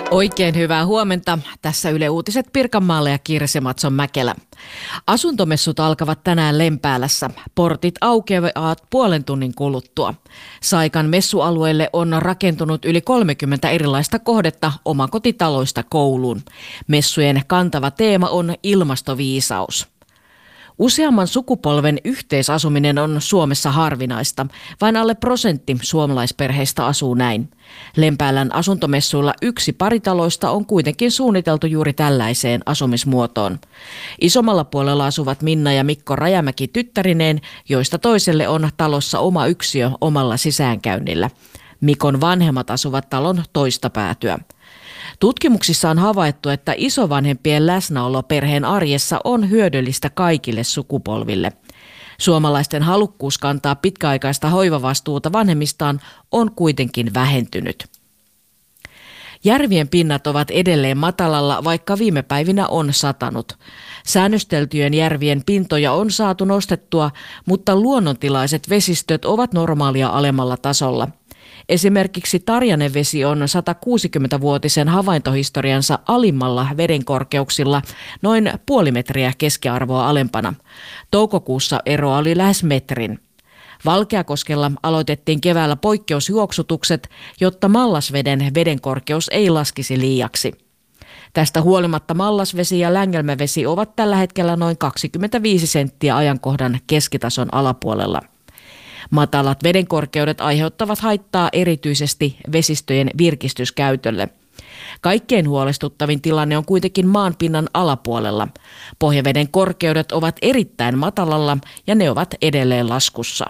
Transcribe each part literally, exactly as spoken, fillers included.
Oikein hyvää huomenta. Tässä Yle Uutiset Pirkanmaalle ja Kirsi Matson-Mäkelä. Asuntomessut alkavat tänään Lempäälässä. Portit aukeavat puolen tunnin kuluttua. Saikan messualueelle on rakentunut yli kolmekymmentä erilaista kohdetta omakotitaloista kouluun. Messujen kantava teema on ilmastoviisaus. Useamman sukupolven yhteisasuminen on Suomessa harvinaista. Vain alle prosentti suomalaisperheistä asuu näin. Lempäälän asuntomessuilla yksi paritaloista on kuitenkin suunniteltu juuri tällaiseen asumismuotoon. Isommalla puolella asuvat Minna ja Mikko Rajamäki tyttärineen, joista toiselle on talossa oma yksiö omalla sisäänkäynnillä. Mikon vanhemmat asuvat talon toista päätyä. Tutkimuksissa on havaittu, että isovanhempien läsnäolo perheen arjessa on hyödyllistä kaikille sukupolville. Suomalaisten halukkuus kantaa pitkäaikaista hoivavastuuta vanhemmistaan on kuitenkin vähentynyt. Järvien pinnat ovat edelleen matalalla, vaikka viime päivinä on satanut. Säännösteltyjen järvien pintoja on saatu nostettua, mutta luonnontilaiset vesistöt ovat normaalia alemmalla tasolla. Esimerkiksi Tarjanevesi on satakuusikymmentävuotisen havaintohistoriansa alimmalla vedenkorkeuksilla noin puoli metriä keskiarvoa alempana. Toukokuussa eroa oli lähes metrin. Valkeakoskella aloitettiin keväällä poikkeusjuoksutukset, jotta Mallasveden vedenkorkeus ei laskisi liiaksi. Tästä huolimatta Mallasvesi ja Längelmävesi ovat tällä hetkellä noin kaksikymmentäviisi senttiä ajankohdan keskitason alapuolella. Matalat vedenkorkeudet aiheuttavat haittaa erityisesti vesistöjen virkistyskäytölle. Kaikkein huolestuttavin tilanne on kuitenkin maanpinnan alapuolella. Pohjaveden korkeudet ovat erittäin matalalla ja ne ovat edelleen laskussa.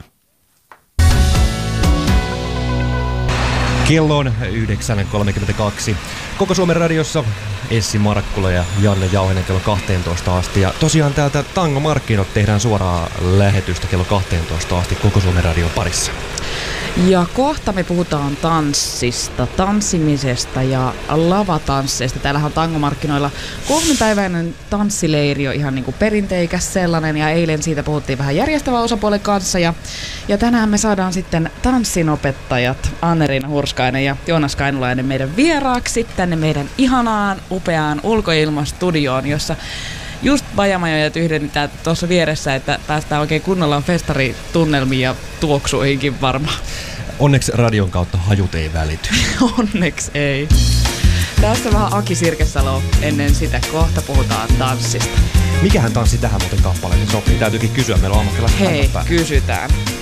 Kello on yhdeksän kolmekymmentäkaksi. Koko Suomen radiossa Essi Markkula ja Janne Jauhinen kello kahteentoista asti. Ja tosiaan täältä Tango Markkinot tehdään suoraa lähetystä kello kahteentoista asti Koko Suomen radion parissa. Ja kohta me puhutaan tanssista, tanssimisesta ja lavatansseista. Täällähän on Tangomarkkinoilla kolmipäiväinen tanssileiri jo ihan niin kuin perinteikäs sellainen. Ja eilen siitä puhuttiin vähän järjestävän osapuolen kanssa. Ja, ja tänään me saadaan sitten tanssinopettajat Anne-Riina Hurskainen ja Joonas Kainulainen meidän vieraaksi tänne meidän ihanaan, upeaan ulkoilmastudioon, jossa just bajamajoja tyhjennetään tuossa vieressä, että päästään oikein kunnolla festaritunnelmiin ja tuoksuihinkin varmaan. Onneksi radion kautta hajut ei välity. Onneksi ei. Tässä vähän Aki Sirkesalo ennen sitä. Kohta puhutaan tanssista. Mikähän tanssi tähän muuten kappaleeseen sopii? Täytyykin kysyä, meillä on ammattilaiset. Hei, kysytään.